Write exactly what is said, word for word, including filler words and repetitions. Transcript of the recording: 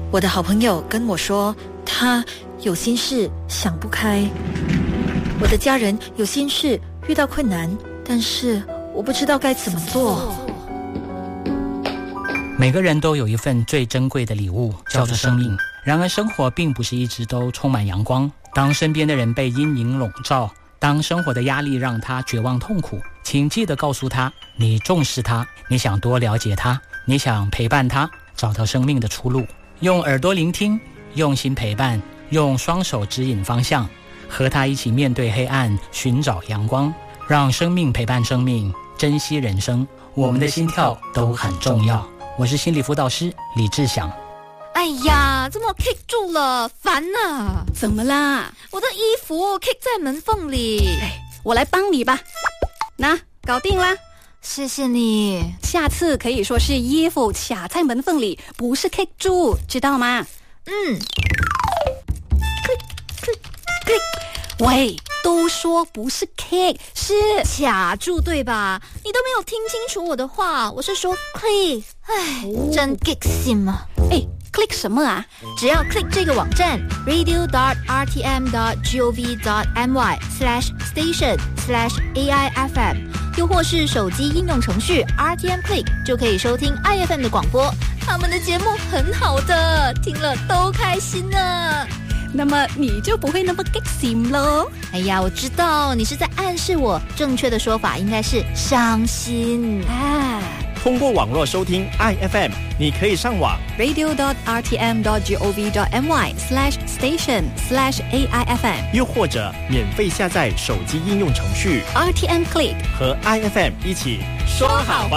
我的好朋友跟我说，他有心事想不开。我的家人有心事遇到困难，但是我不知道该怎么做。 每个人都有一份最珍贵的礼物，叫做生命。然而生活并不是一直都充满阳光，当身边的人被阴影笼罩，当生活的压力让他绝望痛苦，请记得告诉他，你重视他，你想多了解他，你想陪伴他，找到生命的出路。用耳朵聆听，用心陪伴，用双手指引方向，和他一起面对黑暗，寻找阳光，让生命陪伴生命，珍惜人生。我们的心跳都很重要。我是心理辅导师李志祥。 哎呀，怎么 kick 住了，烦啊！ 怎么啦？ 我的衣服 kick 在门缝里。 哎，我来帮你吧。那搞定啦， 谢谢你。 下次可以说是衣服卡在门缝里，不是 kick 住，知道吗？ 嗯。 click click click。喂，都说不是 kick， 是卡住对吧？你都没有听清楚我的话，我是说 click。唉，哦、真 kick 心啊！ 哎。click 什么啊？ 只要 click 这个网站 radio dot r t m dot gov dot my slash station slash a i f m， 又或是手机应用程序 R T M Click， 就可以收听 I F M 的广播。他们的节目很好的，听了都开心呢。 那么你就不会那么 kick 心咯。 哎呀，我知道你是在暗示我，正确的说法应该是伤心啊。 通过网络收听 I F M， 你可以上网 radio dot r t m dot gov dot my slash station slash a i f m， 又或者免费下载手机应用程序 R T M Click， 和 I F M 一起说好吧。